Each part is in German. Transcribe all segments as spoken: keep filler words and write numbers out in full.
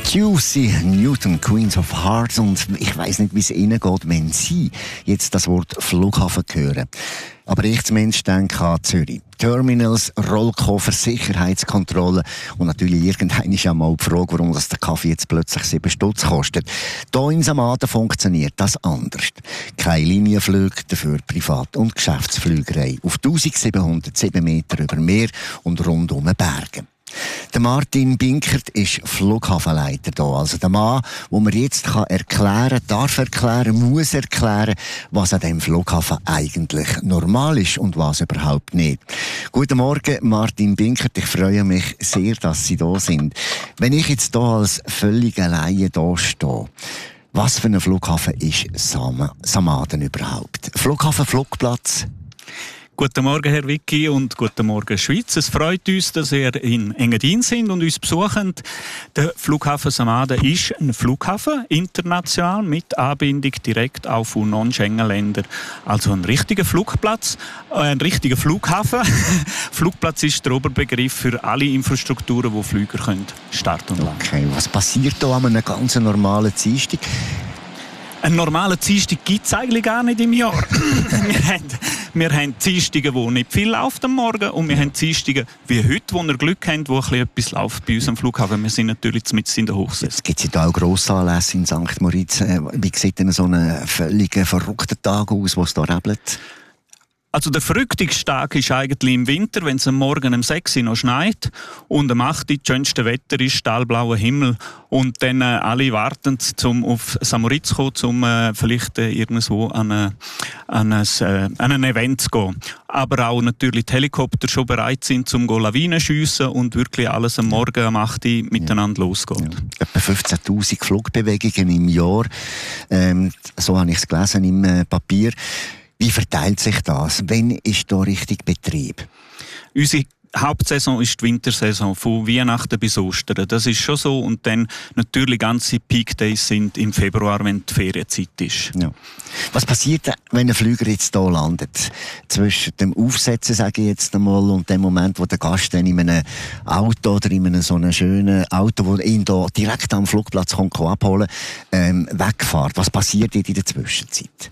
Juicy Newton, Queens of Hearts. Und ich weiss nicht, wie es ihnen geht, wenn sie jetzt das Wort Flughafen hören. Aber ich zumindest denke an Zürich. Terminals, Rollkoffer, Sicherheitskontrolle und natürlich irgendwann ist auch mal die Frage, warum das der Kaffee jetzt plötzlich sieben Stutz kostet. Hier in Samaden funktioniert das anders. Keine Linienflüge, dafür Privat- und Geschäftsflügerei auf eintausendsiebenhundertsieben Meter über Meer und rund um Berge. Der Martin Binkert ist Flughafenleiter hier. Also der Mann, wo man jetzt kann erklären, darf erklären, muss erklären, was an diesem Flughafen eigentlich normal ist und was überhaupt nicht. Guten Morgen, Martin Binkert. Ich freue mich sehr, dass Sie da sind. Wenn ich jetzt hier als völliger Laie da stehe, was für ein Flughafen ist Sam- Samaden überhaupt? Flughafen, Flugplatz? Guten Morgen, Herr Vicky, und guten Morgen, Schweiz. Es freut uns, dass ihr in Engadin sind und uns besuchen. Der Flughafen Samaden ist ein Flughafen, international, mit Anbindung direkt auch von Non-Schengen-Ländern. Also ein richtiger Flugplatz, äh, ein richtiger Flughafen. Flugplatz ist der Oberbegriff für alle Infrastrukturen, wo Flüger können starten und landen. Okay, was passiert da an einem ganz normalen Dienstag? Einen normalen Dienstag gibt es eigentlich gar nicht im Jahr. wir haben, wir haben Dienstage, wo nicht viel läuft am Morgen, und wir haben Dienstage wie heute, wo wir Glück haben, wo ein bisschen etwas läuft bei uns am Flughafen. Wir sind natürlich mitten in der Hochsaison. Jetzt gibt es ja da auch Grossanlässe in Sankt Moritz. Wie sieht denn so ein völlig verrückter Tag aus, wo es da rebelt? Also der verrücktigste Tag ist eigentlich im Winter, wenn es am Morgen um sechs Uhr noch schneit und am acht Uhr das schönste Wetter ist, stahlblauer Himmel, und dann äh, alle warten, um auf Sankt Moritz zu kommen, um äh, vielleicht äh, irgendwo an, äh, an, ein, äh, an ein Event zu gehen. Aber auch natürlich die Helikopter schon bereit sind, um Lawinen zu schiessen und wirklich alles am Morgen um acht Uhr miteinander ja. losgeht. Ja. Etwa fünfzehntausend Flugbewegungen im Jahr. Ähm, so habe ich es gelesen im äh, Papier. Wie verteilt sich das? Wann ist da richtig Betrieb? Unsere Hauptsaison ist die Wintersaison, von Weihnachten bis Ostern. Das ist schon so. Und dann natürlich ganze Peak Days sind im Februar, wenn die Ferienzeit ist. Ja. Was passiert, wenn ein Flüger jetzt hier landet? Zwischen dem Aufsetzen, sage ich jetzt einmal, und dem Moment, wo der Gast dann in einem Auto oder in einem so einem schönen Auto, das ihn hier direkt am Flugplatz kommt, abholen, ähm, wegfährt. Was passiert in der Zwischenzeit?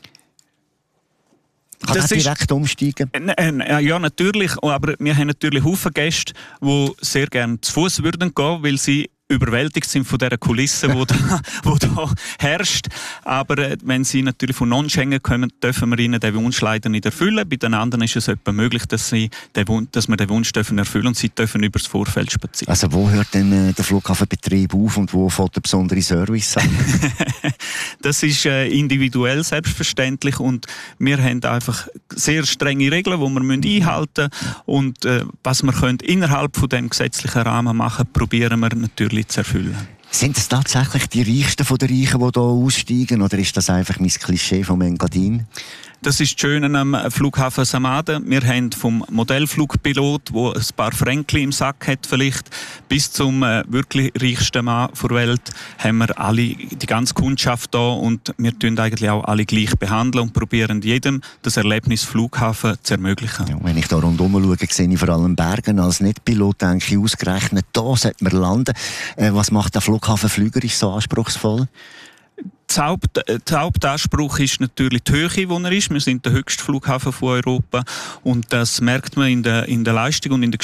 Kann das er direkt ist, umsteigen? Äh, ja, natürlich. Aber wir haben natürlich Haufen Gäste, die sehr gerne zu Fuß würden gehen, weil sie überwältigt sind von dieser Kulisse, die da, wo da herrscht. Aber äh, wenn sie natürlich von Non-Schengen kommen, dürfen wir ihnen den Wunsch leider nicht erfüllen. Bei den anderen ist es etwa möglich, dass, sie den Wunsch, dass wir den Wunsch dürfen erfüllen, und sie dürfen über das Vorfeld spazieren. Also wo hört denn äh, der Flughafenbetrieb auf und wo fängt der besondere Service an? Das ist äh, individuell selbstverständlich, und wir haben einfach sehr strenge Regeln, die wir einhalten müssen. Und äh, was wir können innerhalb von dem gesetzlichen Rahmen machen, probieren wir natürlich zu erfüllen. Sind es tatsächlich die Reichsten von den Reichen, die hier aussteigen, oder ist das einfach mein Klischee vom Engadin? Das ist das Schöne am Flughafen Samaden. Wir haben vom Modellflugpilot, der ein paar Fränkli im Sack hat vielleicht, bis zum äh, wirklich reichsten Mann der Welt, haben wir alle, die ganze Kundschaft da, und wir tun eigentlich auch alle gleich behandeln und probieren jedem das Erlebnis Flughafen zu ermöglichen. Ja, wenn ich da rundherum schaue, sehe ich vor allem Bergen. Als Nicht-Pilot denke ich ausgerechnet, da sollte man landen. Äh, was macht der Flughafen fliegerisch so anspruchsvoll? Der Haupt, der Hauptanspruch ist natürlich die Höhe, die er ist. Wir sind der höchste Flughafen von Europa, und das merkt man in der, in der Leistung und in der